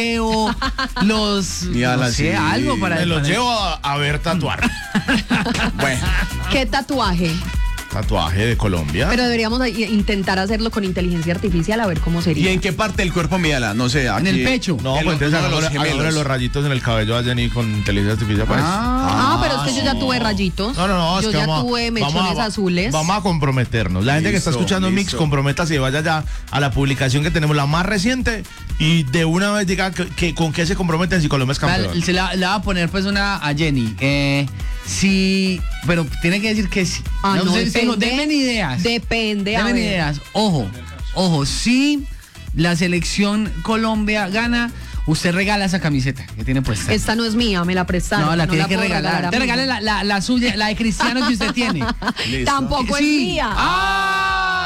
los... Mírala, no sé, sí. algo para... Me los llevo a ver tatuar. Bueno, ¿Qué tatuaje? Tatuaje de Colombia. Pero deberíamos intentar hacerlo con inteligencia artificial a ver cómo ¿y sería. en qué parte del cuerpo, mírala? No sé, aquí. En el pecho. No, El pues entonces uno de los hagámosle gemelos. los rayitos en el cabello a Jenny con inteligencia artificial para eso. Pero es que yo ya tuve rayitos. No, es yo que ya vamos tuve mechones azules. Vamos a comprometernos. La gente que está Listo, escuchando Mix, listo. comprométase y vaya ya a la publicación que tenemos, la más reciente, y de una vez diga que con qué se comprometen si Colombia es campeón. Se la va a poner pues una a Jenny. Sí, pero tiene que decir que sí. Denme ideas. Depende, a Denme ver. ideas. Ojo, si la selección Colombia gana, usted regala esa camiseta que tiene puesta. Esta no es mía, me la prestaron. No, la tiene que puedo regalar. a Te mí. regale la suya, la de Cristiano que usted tiene. Listo. Tampoco es Sí. mía. ¡Ah!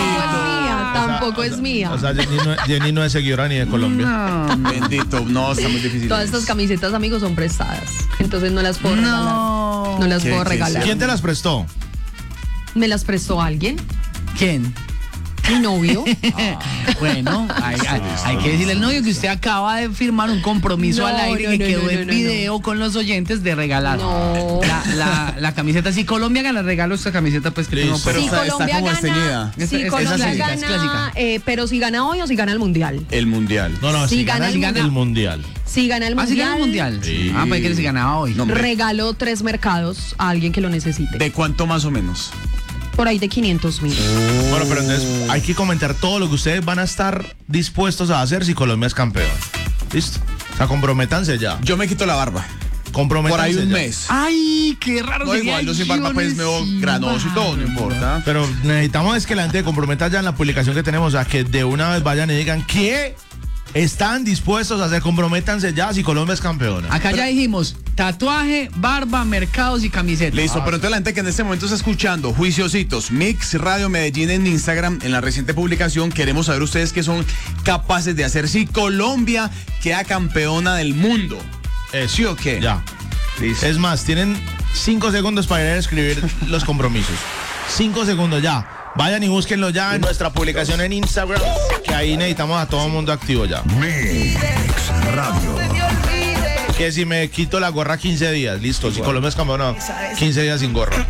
Tampoco es mía. O sea, Jenny no es seguidora ni de Colombia. No. Bendito, no, está muy difícil. Todas estas camisetas, amigos, son prestadas. Entonces no las puedo regalar. No las ¿Qué- puedo qué regalar. ¿Quién te las prestó? ¿Me las prestó alguien? ¿Quién? Mi novio. Bueno, hay que decirle al novio que usted acaba de firmar un compromiso No, al aire no, que no, quedó no, en no, video con los oyentes de regalar No. la camiseta. Si Colombia gana, regalo esta camiseta pues que tengo. Listo. Pero Si está Colombia como gana, esteñida. si Es Colombia clásica, es gana, clásica. pero si gana hoy o si gana el mundial. El mundial. No, Si si gana gana el mundial. Si gana el ¿Ah, sí gana el mundial, mundial? Sí. Ah, pues que se ganaba hoy. No, hombre. regalo 3 mercados a alguien que lo necesite. ¿De cuánto más o menos? Por ahí de 500,000. Bueno, pero entonces hay que comentar todo lo que ustedes van a estar dispuestos a hacer si Colombia es campeón. ¿Listo? O sea, comprométanse ya. Yo me quito la barba. Comprométanse Por ahí un ya. mes. Ay, qué raro. No, sería igual, yo sin barba pues me veo sin granoso y todo, no barba. importa. Pero necesitamos es que la gente se comprometa ya en la publicación que tenemos, o sea, que de una vez vayan y digan que están dispuestos a hacer, comprométanse ya si Colombia es campeona. Acá ya dijimos tatuaje, barba, mercados y camisetas. Listo, pero entonces la gente que en este momento está escuchando, juiciositos, Mix Radio Medellín en Instagram, en la reciente publicación, queremos saber ustedes qué son capaces de hacer si Colombia queda campeona del mundo. ¿Sí o qué? Ya. Listo. Es más, tienen 5 segundos para ir a escribir los compromisos. 5 segundos ya. Vayan y búsquenlo ya en nuestra publicación en Instagram, que ahí necesitamos a todo el mundo activo ya. Mix Radio. Que si me quito la gorra 15 días, listo. Si Colombia es campeona, 15 días sin gorra.